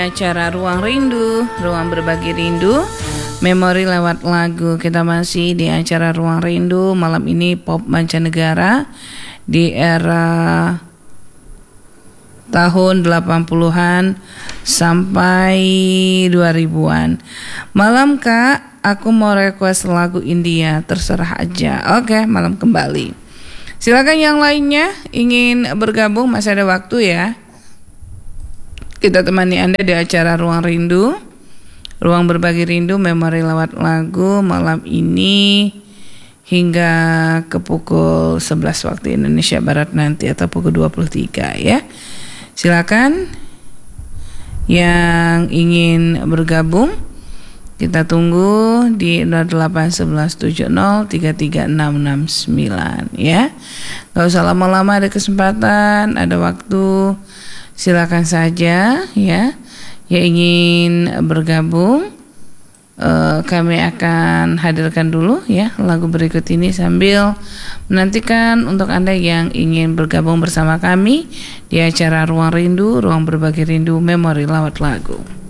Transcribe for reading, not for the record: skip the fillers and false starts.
Acara Ruang Rindu, Ruang Berbagi Rindu, Memori lewat lagu. Kita masih di acara Ruang Rindu. Malam ini pop mancanegara di era tahun 80-an sampai 2000-an. Malam Kak, aku mau request lagu India, terserah aja. Oke, malam kembali. Silakan yang lainnya ingin bergabung, masih ada waktu ya. Kita temani Anda di acara Ruang Rindu, Ruang Berbagi Rindu, Memori lewat lagu malam ini hingga ke pukul 11 waktu Indonesia Barat nanti atau pukul 23 ya. Silakan yang ingin bergabung, kita tunggu di 0811703369 ya. Gak usah lama-lama, ada kesempatan, ada waktu. Silakan saja ya, yang ingin bergabung. Kami akan hadirkan dulu ya lagu berikut ini sambil menantikan untuk Anda yang ingin bergabung bersama kami di acara Ruang Rindu, Ruang Berbagi Rindu, Memori lewat lagu.